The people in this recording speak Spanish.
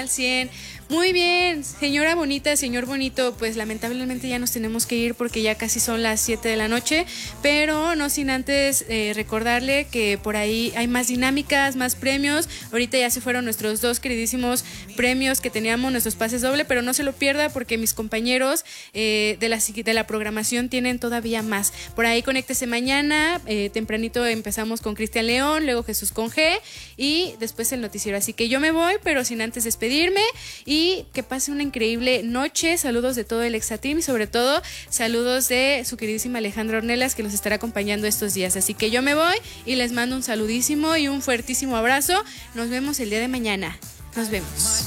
al 100. Muy bien, señora bonita, señor bonito, pues lamentablemente ya nos tenemos que ir porque ya casi son las 7 de la noche, pero no sin antes recordarle que por ahí hay más dinámicas, más premios. Ahorita ya se fueron nuestros 2 queridísimos premios que teníamos, nuestros pases doble, pero no se lo pierda porque mis compañeros de la programación tienen todavía más. Por ahí conéctese mañana, tempranito empezamos con Cristian León, luego Jesús con G y después el noticiero. Así que yo me voy, pero sin antes despedirme y que pase una increíble noche. Saludos de todo el Exateam y sobre todo saludos de su queridísima Alejandra Ornelas que nos estará acompañando estos días. Así que yo me voy y les mando un saludísimo y un fuertísimo abrazo. Nos vemos el día de mañana. Nos vemos.